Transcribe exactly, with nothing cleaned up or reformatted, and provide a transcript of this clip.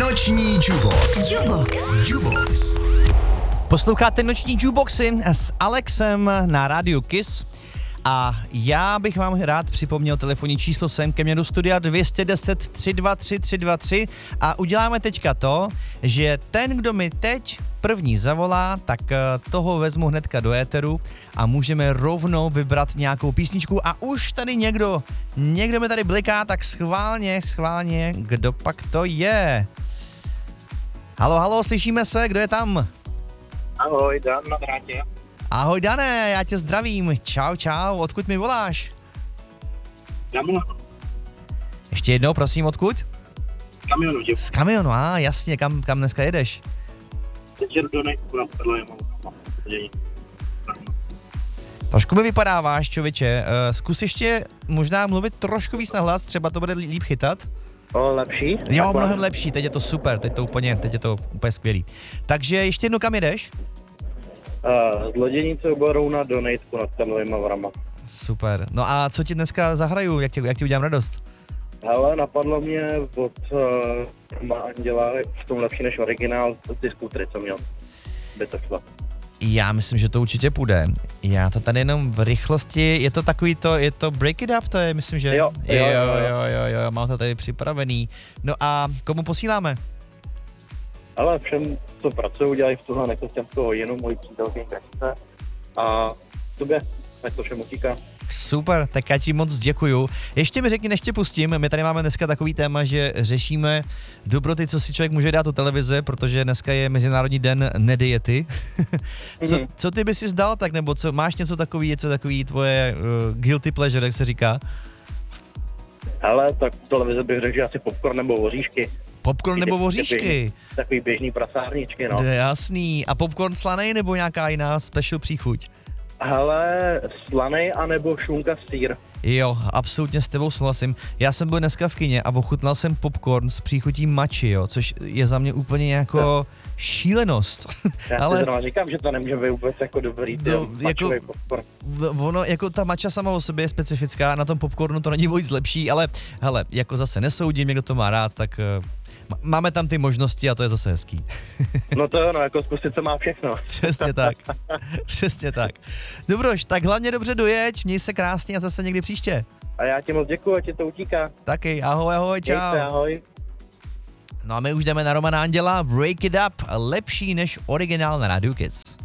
Noční Jukebox. Jukebox. Jukebox. Posloucháte Noční Jukeboxy s Alexem na rádiu Kiss. A já bych vám rád připomněl telefonní číslo sem ke mně do studia dvě jedna deset, tři dva tři, tři dva tři a uděláme teďka to, že ten, kdo mi teď první zavolá, tak toho vezmu hnedka do éteru a můžeme rovnou vybrat nějakou písničku a už tady někdo, někdo mi tady bliká, tak schválně, schválně, kdo pak to je? Halo, halo, slyšíme se, kdo je tam? Ahoj, Dan na drátě. Ahoj Dané, já tě zdravím, čau čau, odkud mi voláš? Kamionu. Ještě jednou, prosím, odkud? Kamionu, děkuji. Z kamionu, a jasně, kam, kam dneska jedeš? Teď jedu do nejku na Perlejmu. Trošku mi vypadáváš, člověče, uh, zkus ještě možná mluvit trošku víc na hlas, třeba to bude líp chytat. O, lepší? Jo, Takhle. mnohem lepší, teď je to super, teď to úplně, teď je to úplně skvělý. Takže ještě jednou, kam jedeš? Uh, z Loděnice u Barouna do Nejku nad Karlovýma Varama. Super, no a co ti dneska zahraju, jak ti, jak ti udělám radost? Ale napadlo mě od uh, má Anděla v tom lepší než originál ty skútry, co měl. By to šlo. Já myslím, že to určitě půjde. Já to tady jenom v rychlosti, je to takový to, je to Break It Up, to je, myslím, že... Jo, jo, jo, jo, jo, jo, jo, mám to tady připravený. No a komu posíláme? Ale všem, co pracují, dělají v tuhle nekostěnskou hodinu, mojí přítelkyni Krasice. A tobě, tak to všem utíká. Super, tak já ti moc děkuju. Ještě mi řekni, než tě pustím, my tady máme dneska takový téma, že řešíme dobroty, co si člověk může dát u televize, protože dneska je Mezinárodní den nediety. co, Mhm. co ty bys si zdal tak, nebo co, máš něco takový, něco takový tvoje uh, guilty pleasure, jak se říká? Ale tak televize bych řekl, že asi popcorn nebo oříšky. Popcorn nebo Ty- ty voříšky? běžný- Takový běžný prasárničky, no. To je jasný. A popcorn slanej nebo nějaká jiná special příchuť? Hele, slanej anebo šunka sýr. Jo, absolutně s tebou souhlasím. Já jsem byl dneska v kině a ochutnal jsem popcorn s příchutí mači, jo, což je za mě úplně jako šílenost. Já Ale si zrovna říkám, že to nemůže být vůbec jako dobrý, ty No, jako- mačový popcorn. v- ono, jako ta mača sama o sobě je specifická, na tom popcornu to není vůbec lepší, ale hele, jako zase nesoudím, někdo to má rád, tak uh, máme tam ty možnosti a to je zase hezký. No to jo, no, jako zkusit, co má všechno. Přesně tak, přesně tak. Dobroš, tak hlavně dobře dojeď, měj se krásně a zase někdy příště. A já ti moc děkuju, a ti to utíká. Taky, ahoj, ahoj, Měj se, čau. ahoj. No a my už jdeme na Romana Anděla, Break It Up, lepší než originál na Rádiu Kids.